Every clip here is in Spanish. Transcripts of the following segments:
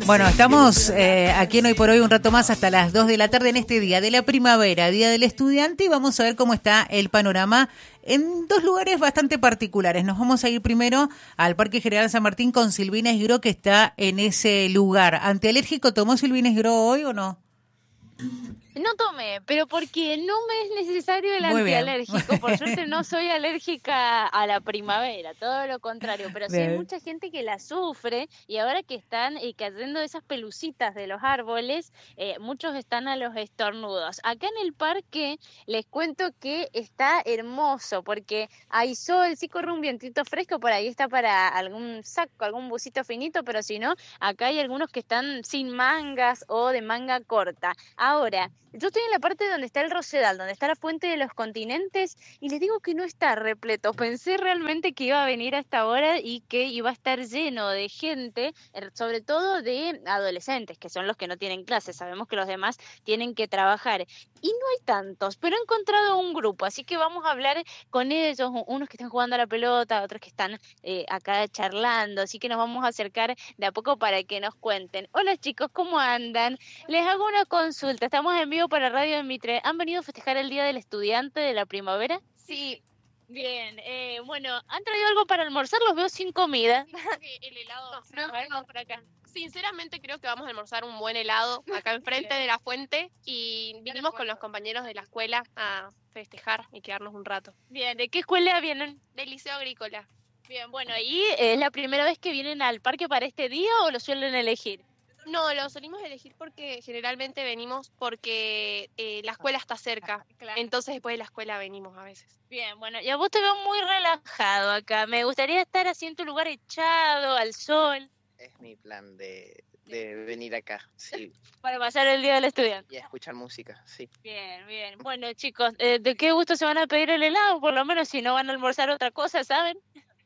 Bueno, estamos aquí en Hoy por Hoy un rato más hasta las 2 de la tarde en este día de la primavera, Día del Estudiante, y vamos a ver cómo está el panorama en dos lugares bastante particulares. Nos vamos a ir primero al Parque General San Martín con Silvina Esgro, que está en ese lugar. ¿Antialérgico tomó Silvina Esgro hoy o no? No tomé, pero porque no me es necesario el Muy bien. antialérgico. Por suerte no soy alérgica a la primavera, todo lo contrario. Pero sí hay Bien. mucha gente que la sufre y ahora que están cayendo esas pelucitas de los árboles, muchos están a los estornudos. Acá en el parque les cuento que está hermoso porque hay sol, sí corre un vientito fresco, por ahí está para algún saco, algún busito finito, pero si no, acá hay algunos que están sin mangas o de manga corta. Ahora, yo estoy en la parte donde está el Rosedal, donde está la Fuente de los Continentes, y les digo que no está repleto. Pensé realmente que iba a venir a esta hora y que iba a estar lleno de gente, sobre todo de adolescentes, que son los que no tienen clases. Sabemos que los demás tienen que trabajar. Y no hay tantos, pero he encontrado un grupo, así que vamos a hablar con ellos, unos que están jugando a la pelota, otros que están acá charlando, así que nos vamos a acercar de a poco para que nos cuenten. Hola chicos, ¿cómo andan? Les hago una consulta, estamos en vivo para Radio de Mitre. ¿Han venido a festejar el Día del Estudiante de la primavera? Sí, Bien, bueno, ¿han traído algo para almorzar? Los veo sin comida. el helado. No, vamos por acá. Sinceramente creo que vamos a almorzar un buen helado acá enfrente de la fuente y vinimos con los compañeros de la escuela a festejar y quedarnos un rato. Bien, ¿de qué escuela vienen? Del Liceo Agrícola. Bien, bueno, ¿y es la primera vez que vienen al parque para este día o lo suelen elegir? No, lo solimos elegir porque generalmente venimos porque la escuela está cerca. Claro. Entonces después de la escuela venimos a veces. Bien, bueno, y a vos te veo muy relajado acá. Me gustaría estar así en tu lugar echado al sol Es mi plan de venir acá, sí, para pasar el Día del Estudiante. y a escuchar música, sí. Bien, bien. Bueno, chicos, ¿de qué gusto se van a pedir el helado? Por lo menos si no van a almorzar otra cosa, ¿saben?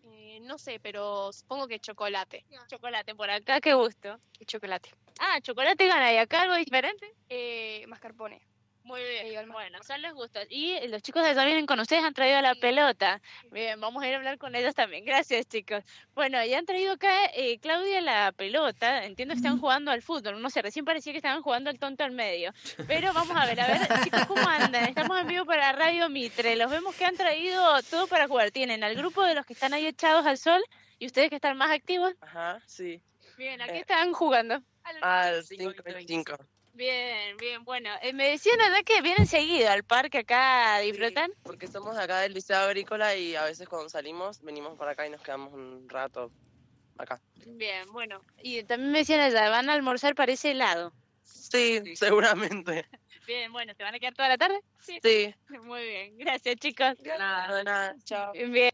No sé, pero supongo que chocolate. Chocolate por acá, qué gusto. Chocolate. Ah, chocolate gana, ¿y acá algo diferente? Mascarpone. Muy bien, Igual más. bueno, son los gustos. Y los chicos de allá vienen con ustedes, han traído la pelota. Bien, vamos a ir a hablar con ellos también. Gracias, chicos. Bueno, y han traído acá, Claudia, la pelota. Entiendo que están jugando al fútbol. No sé, recién parecía que estaban jugando al tonto al medio. Pero vamos a ver, chicos, ¿cómo andan? Estamos en vivo para Radio Mitre. Los vemos que han traído todo para jugar. Tienen al grupo de los que están ahí echados al sol y ustedes que están más activos. Ajá, sí. Bien, ¿a qué están jugando? Al 5:25. Bien, bien, bueno. Me decían allá que vienen seguido al parque acá a disfrutar. Sí, porque somos acá del Liceo Agrícola y a veces cuando salimos venimos para acá y nos quedamos un rato acá. Bien, bueno. Y también me decían allá, van a almorzar para ese lado. Sí, seguramente. Bien, bueno, ¿se van a quedar toda la tarde? Sí. Muy bien, gracias chicos. No, de nada, chao. Bien.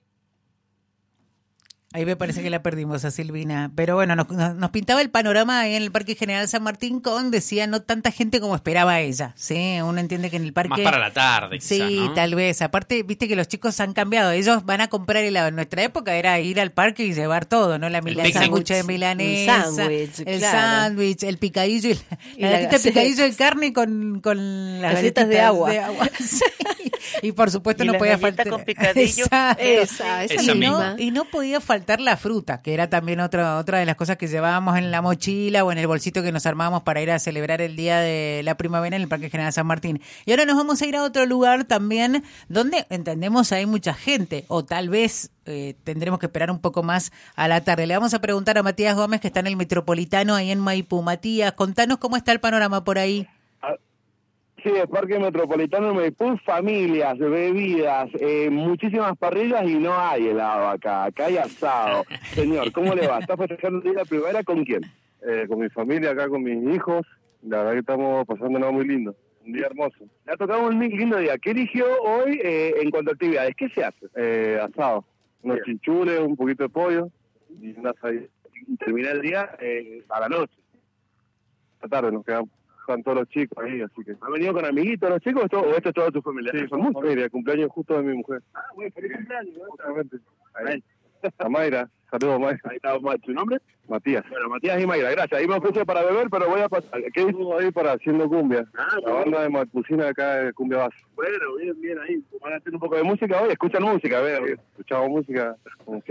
Ahí me parece que la perdimos a Silvina. Pero bueno, nos pintaba el panorama ahí en el Parque General San Martín con, decía, no tanta gente como esperaba ella. Sí, uno entiende que en el parque... Más para la tarde, Sí, quizá, ¿no? tal vez. Aparte, viste que los chicos han cambiado. Ellos van a comprar helado. En nuestra época era ir al parque y llevar todo, ¿no? La sándwich de milanesa, el sándwich, el picadillo y la latita de picadillo de carne con las galletas de agua. Sí. Y por supuesto Y no la podía galleta faltar. con picadillo. Exacto. Esa Esa misma. Y no podía faltar la fruta, que era también otra de las cosas que llevábamos en la mochila o en el bolsito que nos armábamos para ir a celebrar el Día de la Primavera en el Parque General San Martín. Y ahora nos vamos a ir a otro lugar también donde entendemos hay mucha gente, o tal vez tendremos que esperar un poco más a la tarde. Le vamos a preguntar a Matías Gómez, que está en el Metropolitano ahí en Maipú. Matías, contanos cómo está el panorama por ahí. Sí, el Parque Metropolitano de Maipú, familias, bebidas, muchísimas parrillas y no hay helado acá. Acá hay asado. Señor, ¿cómo le va? ¿Está festejando el día de la primavera con quién? Con mi familia, acá con mis hijos. La verdad que estamos pasándonos muy lindo. Un día hermoso. Le ha tocado un lindo día. ¿Qué eligió hoy en cuanto a actividades? ¿Qué se hace? Asado. Unos Bien. chinchules, un poquito de pollo y una asadita. Y termina el día a la noche. Esta tarde nos quedamos. Están todos los chicos ahí, así que... ¿Han venido con amiguitos los chicos o esto es toda tu familia? Sí, Son con muchos. familia, cumpleaños justo de mi mujer. Ah, bueno, feliz cumpleaños. ¿no? Justamente. Ahí. A Mayra. Saludos, Mayra. Ahí está, ¿tu nombre? Matías. Bueno, Matías y Mayra, gracias. Ahí me ofrece para beber, pero voy a pasar. ¿Qué dice? Estuvo ahí para Haciendo Cumbia. Ah, La banda de Maipucina acá de Cumbia Base. Bueno, bien, bien ahí. Van a hacer un poco de música hoy, escuchan música, a ver. Escuchamos música como siempre.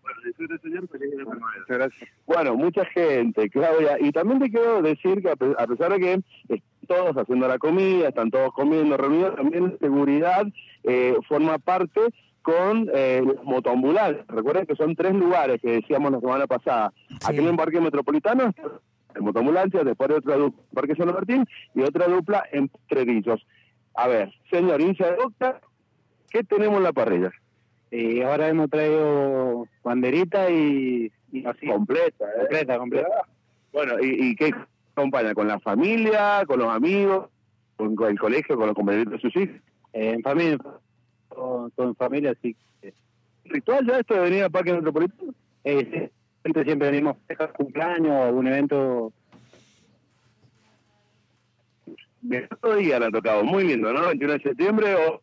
Bueno, disfrute, señor, feliz día de primavera. Gracias. Bueno, mucha gente, Claudia. Y también te quiero decir que a pesar de que están todos haciendo la comida, están todos comiendo, reunidos, también la seguridad forma parte con las motoambulancias. Recuerden que son 3 lugares que decíamos la semana pasada. Sí. Aquí en el Parque Metropolitano está en motoambulancias, después de otra dupla en Parque San Martín y otra dupla en Potrerillos. A ver, señor hincha de Boca, ¿qué tenemos en la parrilla? Ahora hemos traído banderita y así. Completa. Completa. Bueno, ¿y qué acompaña? ¿Con la familia, con los amigos, con el colegio, con los compañeros de sus hijos? En familia, todo en familia, así que... ¿Ritual ya esto de venir al Parque Metropolitano? Sí, siempre venimos a cumpleaños o algún evento. De todo día le ha tocado, muy lindo, ¿no? 21 de septiembre o...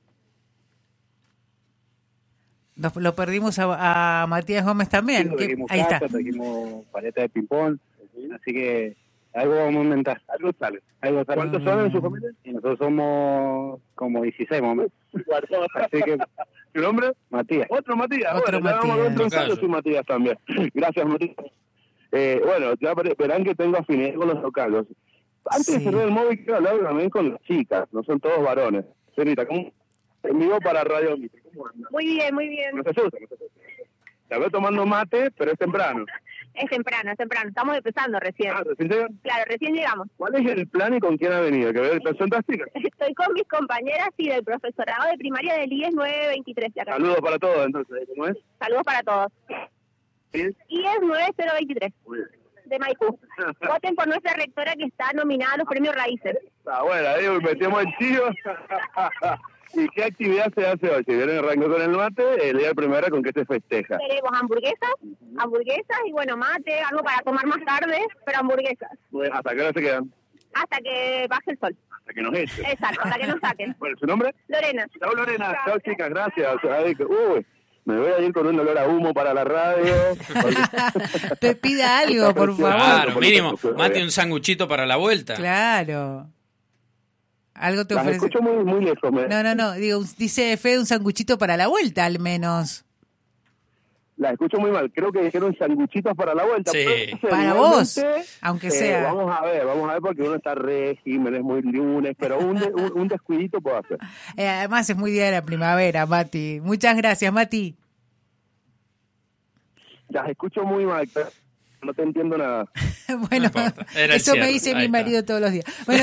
Lo perdimos a Matías Gómez también. Sí, trajimos Ahí está. trajimos paleta de ping-pong, así que algo vamos a inventar. Algo sale. ¿Cuántos son en su familia? Y nosotros somos como 16 más o menos. Así que... ¿Tu nombre? Matías. Otro Matías. Otro bueno, Matías. Vamos a yo soy Matías también. Gracias, Matías. Bueno, ya verán que tengo afinidad con los locales. Antes de cerrar el móvil, quiero hablar también con las chicas. No son todos varones. Señorita, ¿cómo? En vivo para Radio Mitre. ¿Cómo anda? Muy bien, muy bien. No se asusta. La veo tomando mate, pero es temprano. Es temprano. Estamos empezando recién. ¿Recién llegan? Claro, recién llegamos. ¿Cuál es el plan y con quién ha venido? Que veo que son las chicas. Estoy con mis compañeras y del profesorado de primaria del IES 923 de acá. Saludos para todos, entonces. ¿Cómo es? Saludos para todos. ¿Sí? IES 9023 Muy bien. de Maipú. Voten por nuestra rectora que está nominada a los premios Raíces. Está bueno, ahí metemos el chivo. ¿Y qué actividad se hace hoy? Si vienen arrancó con el mate, el día de primera, ¿con qué se festeja? Tenemos hamburguesas y bueno, mate, algo para tomar más tarde, pero hamburguesas. Pues, ¿hasta qué hora se quedan? Hasta que baje el sol. Hasta que nos echen. Exacto, hasta que nos saquen. Bueno, ¿su nombre? Lorena. Chao, Lorena. Chao, chicas, gracias. Uy, me voy a ir con un olor a humo para la radio. Te pida algo, por favor. Claro, mínimo, mate un sanguchito para la vuelta. Claro. Algo te Las ofrece. escucho muy lejos. No. Digo, dice Fede un sanguchito para la vuelta, al menos. La escucho muy mal. Creo que dijeron sanguchitos para la vuelta. Sí. Para vos, aunque sea. Vamos a ver porque uno está régimen, es muy lunes, pero un descuidito puedo hacer. Además es muy día de la primavera, Mati. Muchas gracias, Mati. Las escucho muy mal, pero no te entiendo nada. Bueno, No era eso el me cierre. dice Ahí mi está. marido todos los días. Bueno,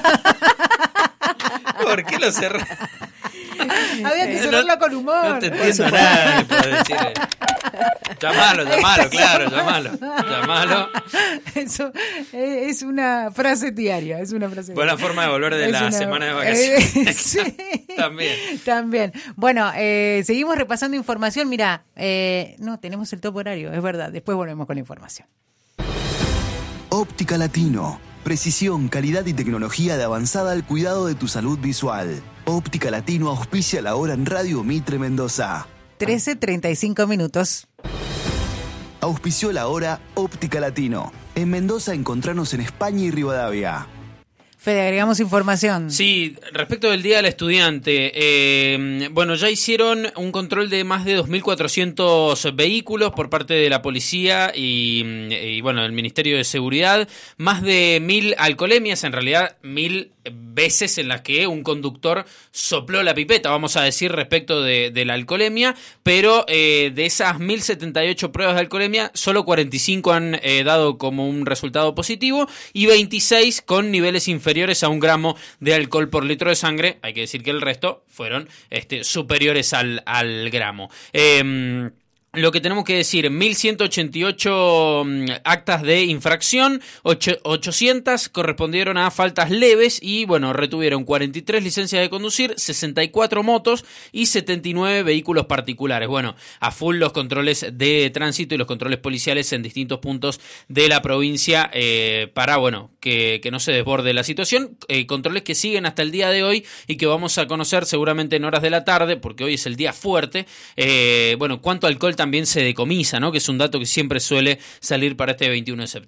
¿Por qué lo cerrás? había que cerrarlo con humor. No te entiendo nada. Llamalo, claro, llamalo. Eso es una frase diaria, Buena forma de volver de Es la una- semana de vacaciones. sí. También. Bueno, seguimos repasando información. Mira, no, tenemos el top horario, es verdad. Después volvemos con la información. Óptica Latino. Precisión, calidad y tecnología de avanzada al cuidado de tu salud visual. Óptica Latino auspicia la hora en Radio Mitre Mendoza. 13:35 minutos. Auspició la hora Óptica Latino. En Mendoza encontranos en España y Rivadavia. Fede, agregamos información. Sí, respecto del Día del Estudiante, bueno, ya hicieron un control de más de 2.400 vehículos por parte de la policía y bueno, el Ministerio de Seguridad, más de 1.000 alcoholemias, en realidad 1.000 veces en las que un conductor sopló la pipeta, vamos a decir, respecto de la alcoholemia, pero de esas 1.078 pruebas de alcoholemia, solo 45 han dado como un resultado positivo y 26 con niveles inferiores a 1 gramo de alcohol por litro de sangre. Hay que decir que el resto fueron superiores al gramo. Lo que tenemos que decir, 1.188 actas de infracción, 800 correspondieron a faltas leves y, bueno, retuvieron 43 licencias de conducir, 64 motos y 79 vehículos particulares. Bueno, a full los controles de tránsito y los controles policiales en distintos puntos de la provincia para, bueno, que no se desborde la situación. Controles que siguen hasta el día de hoy y que vamos a conocer seguramente en horas de la tarde, porque hoy es el día fuerte. Bueno, cuánto alcohol también se decomisa, ¿no? Que es un dato que siempre suele salir para este 21 de septiembre.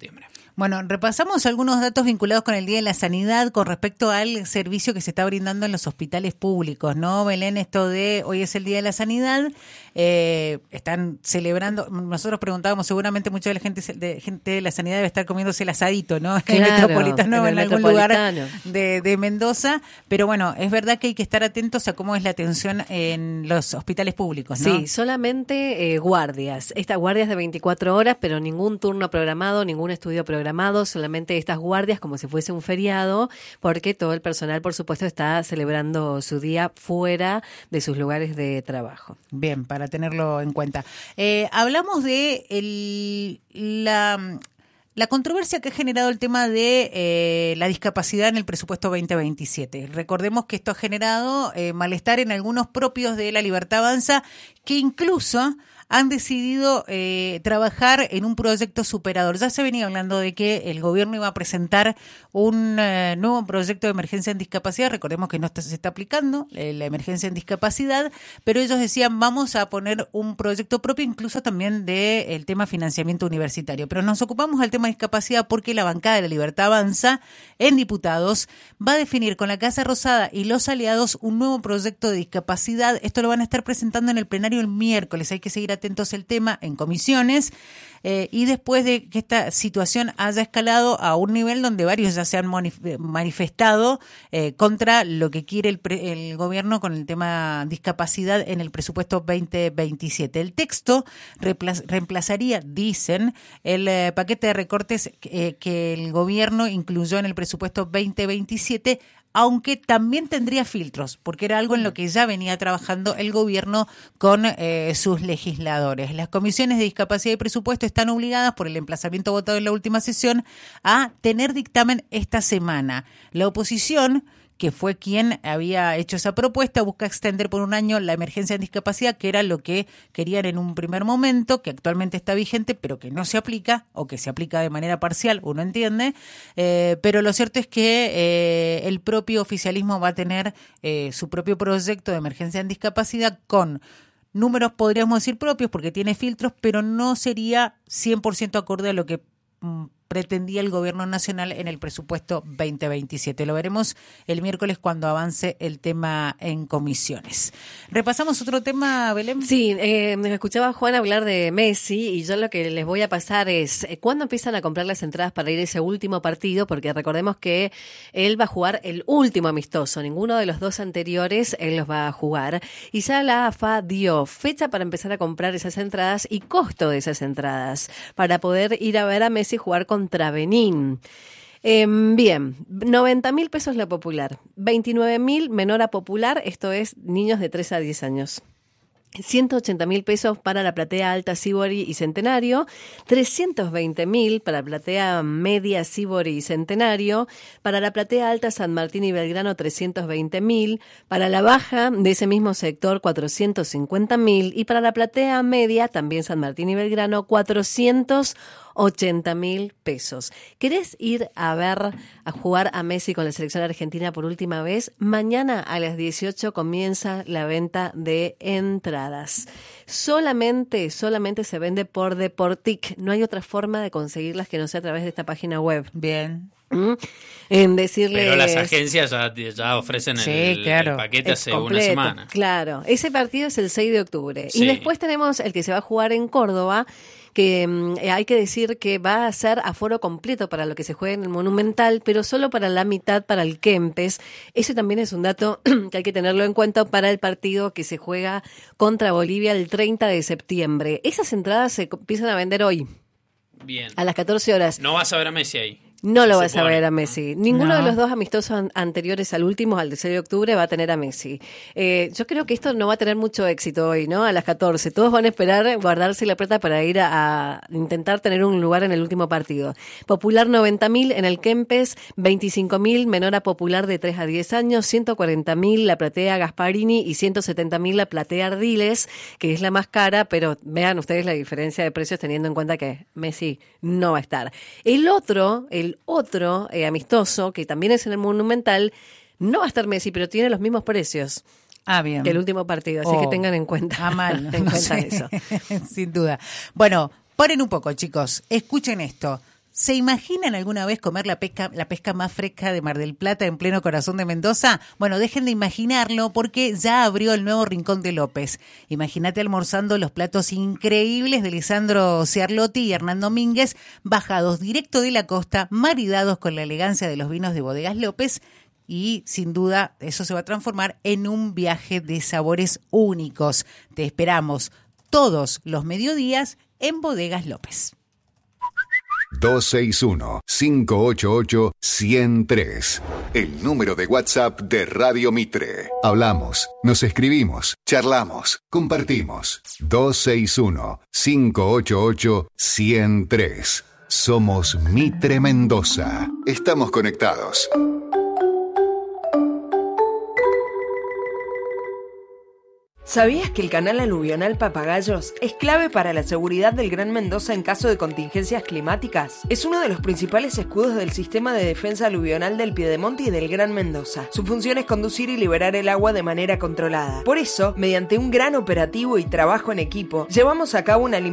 Bueno, repasamos algunos datos vinculados con el Día de la Sanidad con respecto al servicio que se está brindando en los hospitales públicos, ¿no, Belén? Esto de hoy es el Día de la Sanidad, están celebrando, nosotros preguntábamos, seguramente mucha de la gente de la sanidad debe estar comiéndose el asadito, ¿no? Claro, en el Metropolitano, en algún lugar Metropolitano. de Mendoza, pero bueno, es verdad que hay que estar atentos a cómo es la atención en los hospitales públicos, ¿no? Sí, solamente guardias. Estas guardias de 24 horas, pero ningún turno programado, ningún estudio programado, solamente estas guardias como si fuese un feriado, porque todo el personal, por supuesto, está celebrando su día fuera de sus lugares de trabajo. Bien, para tenerlo en cuenta. Hablamos de la controversia que ha generado el tema de la discapacidad en el presupuesto 2027. Recordemos que esto ha generado malestar en algunos propios de La Libertad Avanza, que incluso han decidido trabajar en un proyecto superador. Ya se venía hablando de que el gobierno iba a presentar un nuevo proyecto de emergencia en discapacidad. Recordemos que no se está aplicando la emergencia en discapacidad, pero ellos decían vamos a poner un proyecto propio, incluso también del tema financiamiento universitario. Pero nos ocupamos del tema de discapacidad porque la bancada de La Libertad Avanza en diputados va a definir con la Casa Rosada y los aliados un nuevo proyecto de discapacidad. Esto lo van a estar presentando en el plenario el miércoles. Hay que seguir atentos al tema en comisiones y después de que esta situación haya escalado a un nivel donde varios ya se han manifestado contra lo que quiere el gobierno con el tema discapacidad en el presupuesto 2027. El texto reemplazaría, dicen, el paquete de recortes que el gobierno incluyó en el presupuesto 2027, aunque también tendría filtros, porque era algo en lo que ya venía trabajando el gobierno con sus legisladores. Las comisiones de discapacidad y presupuesto están obligadas por el emplazamiento votado en la última sesión a tener dictamen esta semana. La oposición, que fue quien había hecho esa propuesta, busca extender por un año la emergencia en discapacidad, que era lo que querían en un primer momento, que actualmente está vigente, pero que no se aplica, o que se aplica de manera parcial, uno entiende, pero lo cierto es que el propio oficialismo va a tener su propio proyecto de emergencia en discapacidad con números, podríamos decir, propios, porque tiene filtros, pero no sería 100% acorde a lo que pretendía el gobierno nacional en el presupuesto 2027. Lo veremos el miércoles cuando avance el tema en comisiones. ¿Repasamos otro tema, Belén? Sí, me escuchaba a Juan hablar de Messi y yo lo que les voy a pasar es ¿cuándo empiezan a comprar las entradas para ir a ese último partido? Porque recordemos que él va a jugar el último amistoso. Ninguno de los dos anteriores él los va a jugar. Y ya la AFA dio fecha para empezar a comprar esas entradas y costo de esas entradas para poder ir a ver a Messi jugar contra Benín. Bien, 90.000 pesos la popular, 29.000 menor a popular, esto es niños de 3 a 10 años. 180.000 pesos para la platea alta Sibori y Centenario, 320.000 para platea media Sibori y Centenario, para la platea alta San Martín y Belgrano 320.000, para la baja de ese mismo sector 450.000 y para la platea media también San Martín y Belgrano 480.000 pesos. ¿Querés ir a jugar a Messi con la selección argentina por última vez? Mañana a las 18 comienza la venta de entradas. Solamente se vende por Deportic. No hay otra forma de conseguirlas que no sea a través de esta página web. Bien. En decirles... Pero las agencias ya ofrecen el paquete hace completo, una semana. Claro, ese partido es el 6 de octubre. Sí. Y después tenemos el que se va a jugar en Córdoba, que hay que decir que va a ser aforo completo para lo que se juega en el Monumental, pero solo para la mitad para el Kempes. Ese también es un dato que hay que tenerlo en cuenta para el partido que se juega contra Bolivia el 30 de septiembre. Esas entradas se empiezan a vender hoy. Bien. A las 14 horas. No vas a ver a Messi ahí. No lo vas a ver a Messi. Ninguno No. de los dos amistosos anteriores al último, al 6 de octubre, va a tener a Messi. Yo creo que esto no va a tener mucho éxito hoy, ¿no? A las 14. Todos van a esperar guardarse la plata para ir a intentar tener un lugar en el último partido. Popular 90.000 en el Kempes, 25.000 menor a popular de 3 a 10 años, 140.000 la platea Gasparini y 170.000 la platea Ardiles, que es la más cara, pero vean ustedes la diferencia de precios teniendo en cuenta que Messi no va a estar. El otro amistoso, que también es en el Monumental, no va a estar Messi, pero tiene los mismos precios Bien. que el último partido, así que tengan en cuenta, mal. en cuenta Sí. eso. Sin duda. Bueno, paren un poco, chicos. Escuchen esto. ¿Se imaginan alguna vez comer la pesca más fresca de Mar del Plata en pleno corazón de Mendoza? Bueno, dejen de imaginarlo porque ya abrió el nuevo Rincón de López. Imagínate almorzando los platos increíbles de Lisandro Ciarlotti y Hernán Domínguez, bajados directo de la costa, maridados con la elegancia de los vinos de Bodegas López, y sin duda eso se va a transformar en un viaje de sabores únicos. Te esperamos todos los mediodías en Bodegas López. 261-588-103. El número de WhatsApp de Radio Mitre. Hablamos, nos escribimos, charlamos, compartimos. 261-588-103. Somos Mitre Mendoza. Estamos conectados. ¿Sabías que el canal aluvional Papagayos es clave para la seguridad del Gran Mendoza en caso de contingencias climáticas? Es uno de los principales escudos del sistema de defensa aluvional del Piedemonte y del Gran Mendoza. Su función es conducir y liberar el agua de manera controlada. Por eso, mediante un gran operativo y trabajo en equipo, llevamos a cabo una limpieza